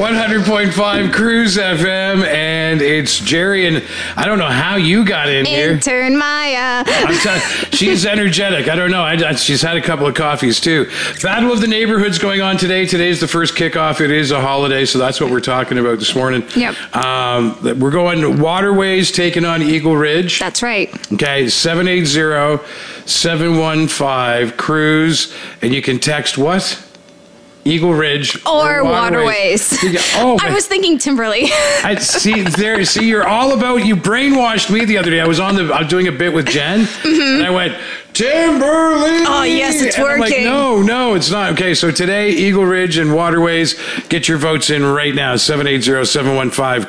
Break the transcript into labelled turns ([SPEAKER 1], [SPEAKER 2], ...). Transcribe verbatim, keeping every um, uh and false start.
[SPEAKER 1] one hundred point five Cruise F M, and it's Jerry, and I don't know how you got in here.
[SPEAKER 2] Intern Maya.
[SPEAKER 1] I'm telling, she's energetic. I don't know. I, I, she's had a couple of coffees, too. Battle of the Neighborhoods going on today. Today's the first kickoff. It is a holiday, so that's what we're talking about this morning.
[SPEAKER 2] Yep.
[SPEAKER 1] Um, we're going Waterways taking on Eagle Ridge.
[SPEAKER 2] That's right.
[SPEAKER 1] Okay, seven eight zero, seven one five, Cruise, and you can text what? Eagle Ridge
[SPEAKER 2] or, or Waterways.
[SPEAKER 1] Waterways. Oh,
[SPEAKER 2] I was thinking Timberley.
[SPEAKER 1] I see there. See, you're all about. You brainwashed me the other day. I was on the. I was doing a bit with Jen, mm-hmm. and I went Timberley.
[SPEAKER 2] Oh yes, it's
[SPEAKER 1] and
[SPEAKER 2] working.
[SPEAKER 1] I'm like, no, no, it's not. Okay, so today Eagle Ridge and Waterways. Get your votes in right now. seven eight zero, seven one five